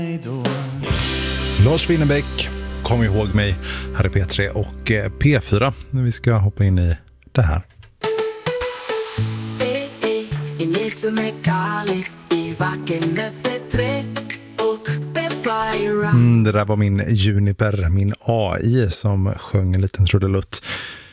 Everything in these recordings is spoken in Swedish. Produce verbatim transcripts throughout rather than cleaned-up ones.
Lars Winnerbäck, kom ihåg mig, här är P tre och P fyra när vi ska hoppa in i det här. Mm, det där var min Juniper, min A I som sjöng en liten trudelutt.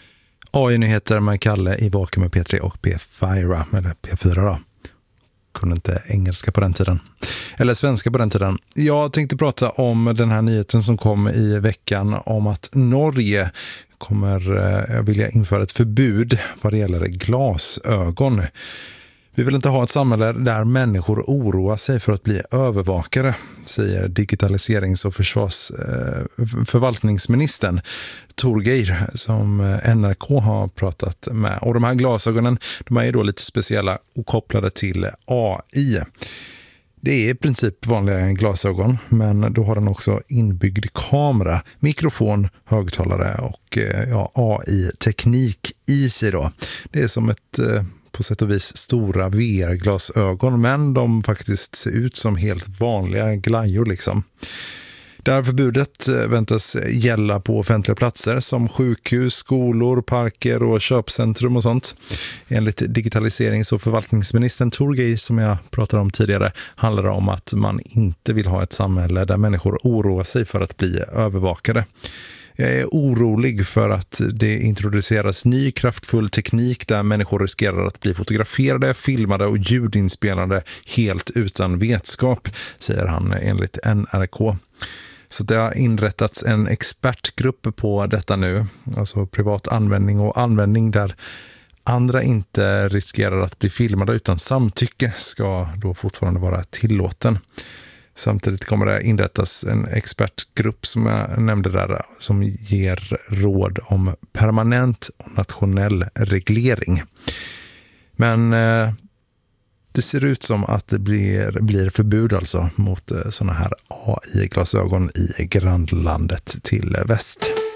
A I-nyheter med Kalle i Vaken med P tre och P fyra, eller P fyra då. Kunde inte engelska på den tiden. Eller svenska på den tiden. Jag tänkte prata om den här nyheten som kom i veckan om att Norge kommer eh, vilja införa ett förbud vad det gäller glasögon. Vi vill inte ha ett samhälle där människor oroar sig för att bli övervakare, säger digitaliserings- och försvars, eh, förvaltningsministern Torgeir som N R K har pratat med. Och de här glasögonen, de är ju då lite speciella och kopplade till A I. Det är i princip vanliga glasögon, men då har den också inbyggd kamera, mikrofon, högtalare och ja, A I-teknik i sig då. Det är som ett på sätt och vis stora V R-glasögon, men de faktiskt ser ut som helt vanliga glajjor liksom. Det här förbudet väntas gälla på offentliga platser som sjukhus, skolor, parker och köpcentrum och sånt. Enligt digitaliserings- och förvaltningsministern Torgeir som jag pratade om tidigare handlar det om att man inte vill ha ett samhälle där människor oroar sig för att bli övervakade. Jag är orolig för att det introduceras ny kraftfull teknik där människor riskerar att bli fotograferade, filmade och ljudinspelade helt utan vetskap, säger han enligt N R K. Så det har inrättats en expertgrupp på detta nu, alltså privat användning och användning där andra inte riskerar att bli filmade utan samtycke ska då fortfarande vara tillåten. Samtidigt kommer det inrättas en expertgrupp som jag nämnde där som ger råd om permanent och nationell reglering. Men eh, det ser ut som att det blir, blir förbud alltså mot eh, såna här A I-glasögon i grannlandet till väst.